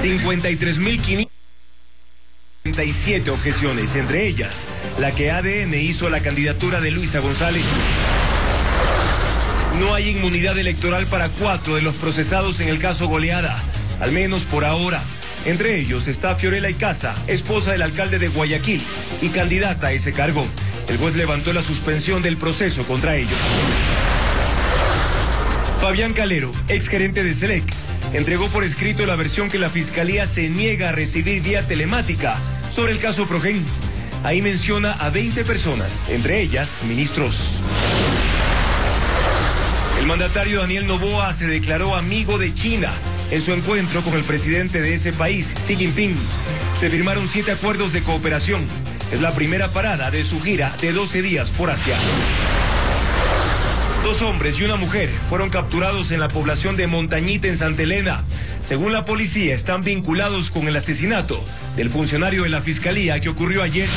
53.537 objeciones, entre ellas la que ADN hizo a la candidatura de Luisa González. No hay inmunidad electoral para 4 de los procesados en el caso Goleada, al menos por ahora. Entre ellos está Fiorella Icaza, esposa del alcalde de Guayaquil y candidata a ese cargo. El juez levantó la suspensión del proceso contra ellos. Fabián Calero, exgerente de SELEC, entregó por escrito la versión que la Fiscalía se niega a recibir vía telemática sobre el caso Progen. Ahí menciona a 20 personas, entre ellas ministros. El mandatario Daniel Noboa se declaró amigo de China en su encuentro con el presidente de ese país, Xi Jinping. Se firmaron 7 acuerdos de cooperación. Es la primera parada de su gira de 12 días por Asia. 2 hombres y una mujer fueron capturados en la población de Montañita en Santa Elena. Según la policía, están vinculados con el asesinato del funcionario de la Fiscalía que ocurrió ayer.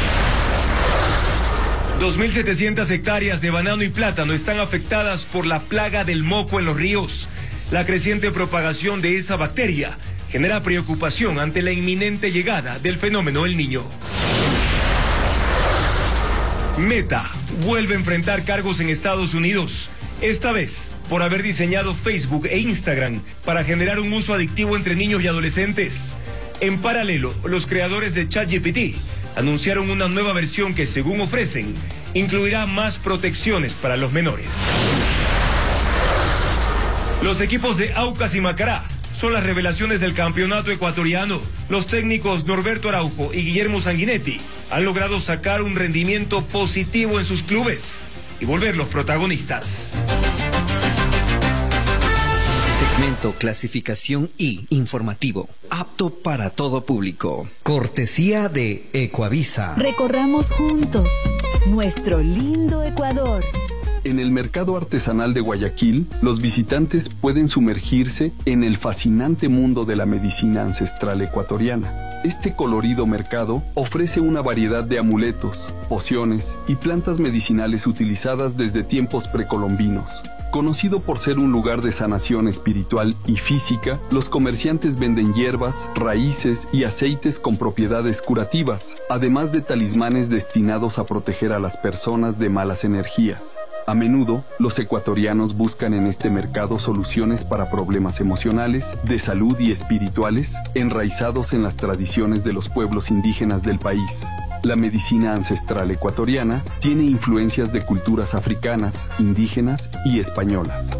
2.700 hectáreas de banano y plátano están afectadas por la plaga del moco en los ríos. La creciente propagación de esa bacteria genera preocupación ante la inminente llegada del fenómeno El Niño. Meta vuelve a enfrentar cargos en Estados Unidos, esta vez por haber diseñado Facebook e Instagram para generar un uso adictivo entre niños y adolescentes. En paralelo, los creadores de ChatGPT anunciaron una nueva versión que, según ofrecen, incluirá más protecciones para los menores. Los equipos de Aucas y Macará son las revelaciones del campeonato ecuatoriano. Los técnicos Norberto Araujo y Guillermo Sanguinetti han logrado sacar un rendimiento positivo en sus clubes y volverlos protagonistas. Segmento Clasificación I informativo, apto para todo público. Cortesía de Ecuavisa. Recorramos juntos nuestro lindo Ecuador. En el mercado artesanal de Guayaquil, los visitantes pueden sumergirse en el fascinante mundo de la medicina ancestral ecuatoriana. Este colorido mercado ofrece una variedad de amuletos, pociones y plantas medicinales utilizadas desde tiempos precolombinos. Conocido por ser un lugar de sanación espiritual y física, los comerciantes venden hierbas, raíces y aceites con propiedades curativas, además de talismanes destinados a proteger a las personas de malas energías. A menudo, los ecuatorianos buscan en este mercado soluciones para problemas emocionales, de salud y espirituales, enraizados en las tradiciones de los pueblos indígenas del país. La medicina ancestral ecuatoriana tiene influencias de culturas africanas, indígenas y españolas.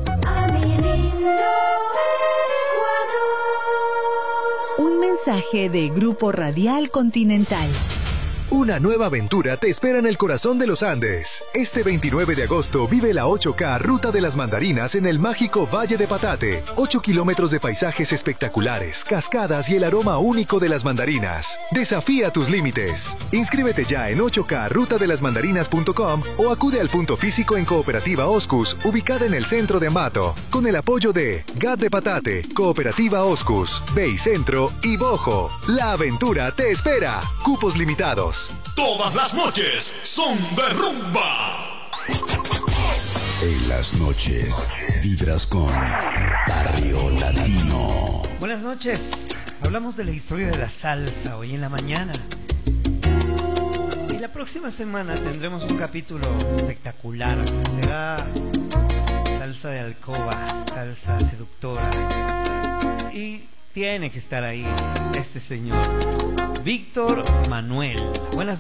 Un mensaje de Grupo Radial Continental. Una nueva aventura te espera en el corazón de los Andes. Este 29 de agosto vive la 8K Ruta de las Mandarinas en el mágico Valle de Patate. 8 kilómetros de paisajes espectaculares, cascadas y el aroma único de las mandarinas. Desafía tus límites. Inscríbete ya en 8krrutadelasmandarinas.com o acude al punto físico en Cooperativa Oscus, ubicada en el centro de Ambato, con el apoyo de GAT de Patate, Cooperativa Oscus, Bay Centro y Bojo. La aventura te espera. Cupos limitados. Todas las noches son de rumba. En las noches vibras con Barrio Latino. Buenas noches. Hablamos de la historia de la salsa hoy en la mañana. Y la próxima semana tendremos un capítulo espectacular. Será salsa de alcoba, salsa seductora. Y tiene que estar ahí este señor, Víctor Manuel. Buenas noches.